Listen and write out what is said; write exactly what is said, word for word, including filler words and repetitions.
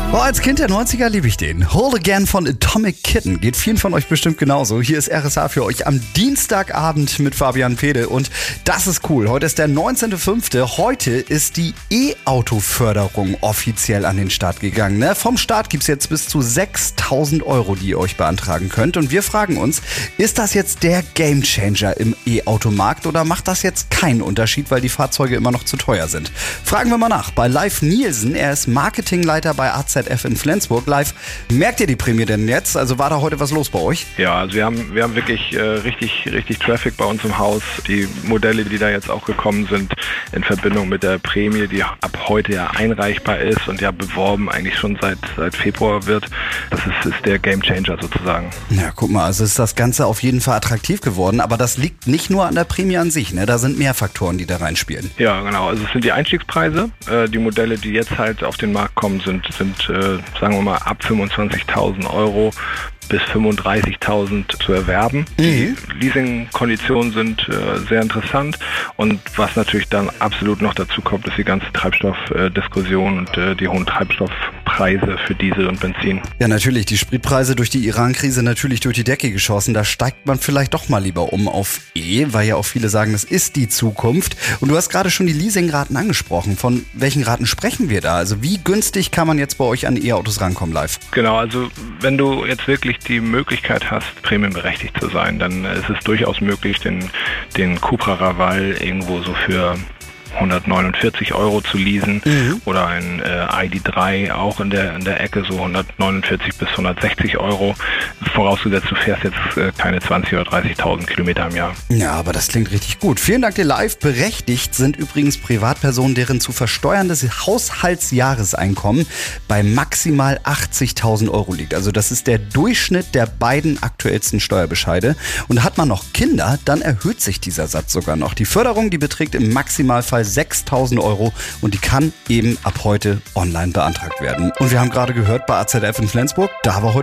Oh, als Kind der neunziger liebe ich den. Hold Again von Atomic Kitten. Geht vielen von euch bestimmt genauso. Hier ist R S A für euch am Dienstagabend mit Fabian Pede. Und das ist cool. Heute ist der neunzehnter fünfter Heute ist die E-Auto-Förderung offiziell an den Start gegangen. Ne? Vom Start gibt es jetzt bis zu sechstausend Euro, die ihr euch beantragen könnt. Und wir fragen uns, ist das jetzt der Gamechanger im E-Automarkt oder macht das jetzt keinen Unterschied, weil die Fahrzeuge immer noch zu teuer sind? Fragen wir mal nach bei Live Nielsen. Er ist Marketingleiter bei A Z F in Flensburg. Live, merkt ihr die Prämie denn jetzt? Also war da heute was los bei euch? Ja, also wir haben, wir haben wirklich äh, richtig, richtig Traffic bei uns im Haus. Die Modelle, die da jetzt auch gekommen sind, in Verbindung mit der Prämie, die ab heute ja einreichbar ist und ja beworben eigentlich schon seit, seit Februar wird, das ist, ist der Gamechanger sozusagen. Ja, guck mal, also ist das Ganze auf jeden Fall attraktiv geworden, aber das liegt nicht nur an der Prämie an sich, ne? Da sind mehr Faktoren, die da reinspielen. Ja, genau. Also es sind die Einstiegspreise. Äh, die Modelle, die jetzt halt auf den Markt kommen, sind, sind äh, sagen wir mal, ab fünfundzwanzigtausend Euro bis fünfunddreißigtausend zu erwerben. Mhm. Die Leasing-Konditionen sind äh, sehr interessant und was natürlich dann absolut noch dazu kommt, ist die ganze Treibstoffdiskussion und äh, die hohen Treibstoffpreise für Diesel und Benzin. Ja, natürlich, die Spritpreise durch die Iran-Krise natürlich durch die Decke geschossen. Da steigt man vielleicht doch mal lieber um auf E, weil ja auch viele sagen, das ist die Zukunft. Und du hast gerade schon die Leasingraten angesprochen. Von welchen Raten sprechen wir da? Also wie günstig kann man jetzt bei euch an E-Autos rankommen, Live? Genau, also wenn du jetzt wirklich die Möglichkeit hast, prämienberechtigt zu sein, dann ist es durchaus möglich, den, den Cupra Raval irgendwo so für hundertneunundvierzig Euro zu leasen, mhm. oder ein äh, I D drei auch in der in der Ecke so hundertneunundvierzig bis hundertsechzig Euro, vorausgesetzt du fährst jetzt äh, keine zwanzig oder dreißigtausend Kilometer im Jahr. Ja, aber das klingt richtig gut. Vielen Dank dir, Live. Berechtigt sind übrigens Privatpersonen, deren zu versteuerndes Haushaltsjahreseinkommen bei maximal achtzigtausend Euro liegt. Also das ist der Durchschnitt der beiden aktuellsten Steuerbescheide. Und hat man noch Kinder, dann erhöht sich dieser Satz sogar noch. Die Förderung, die beträgt im Maximalfall sechstausend Euro und die kann eben ab heute online beantragt werden. Und wir haben gerade gehört, bei A Z F in Flensburg, da war heute